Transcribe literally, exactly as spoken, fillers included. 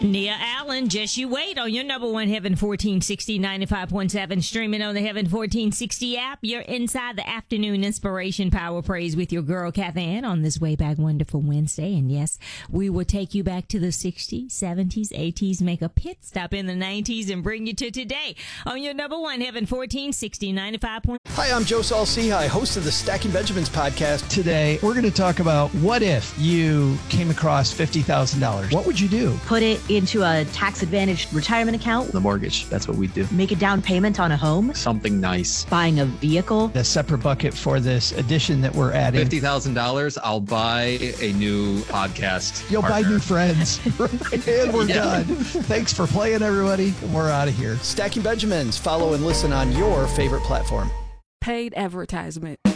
Nia Allen, just you wait on your number one Heaven fourteen sixty ninety-five point seven, streaming on the Heaven fourteen sixty app. You're inside the afternoon inspiration power praise with your girl, Kathy Ann, on this Way Back Wonderful Wednesday. And yes, we will take you back to the sixties, seventies, eighties, make a pit stop in the nineties, and bring you to today on your number one Heaven fourteen sixty ninety-five point seven. Hi, I'm Joe Saul-Sehy, host of the Stacking Benjamins podcast. Today, we're going to talk about what if you came across fifty thousand dollars. What would you do? Put it into a tax-advantaged retirement account. The mortgage, that's what we do. Make a down payment on a home. Something nice. Buying a vehicle. A separate bucket for this addition that we're adding. fifty thousand dollars, I'll buy a new podcast You'll partner. buy new friends. And we're Yeah. done. Thanks for playing, everybody. We're out of here. Stacking Benjamins. Follow and listen on your favorite platform. Paid advertisement.